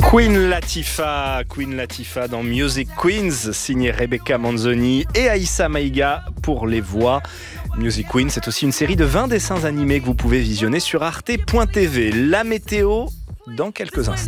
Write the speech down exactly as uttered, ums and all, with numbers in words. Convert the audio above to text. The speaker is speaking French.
Queen Latifah, Queen Latifah dans Music Queens, signé Rebecca Manzoni et Aïssa Maïga pour les voix. Music Queen, c'est aussi une série de vingt dessins animés que vous pouvez visionner sur arte point t v. La météo dans quelques instants.